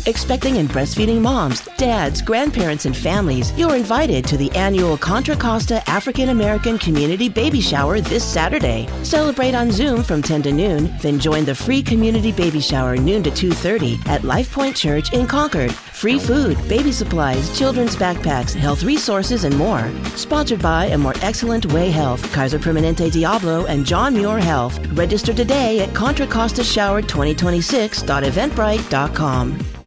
Expecting and breastfeeding moms, dads, grandparents, and families, you're invited to the annual Contra Costa African American Community Baby Shower this Saturday. Celebrate on Zoom from 10 to noon, then join the free community baby shower noon to 2:30 at Life Point Church in Concord. Free food, baby supplies, children's backpacks, health resources, and more. Sponsored by A More Excellent Way Health, Kaiser Permanente Diablo, and John Muir Health. Register today at ContraCostaShower2026.eventbrite.com.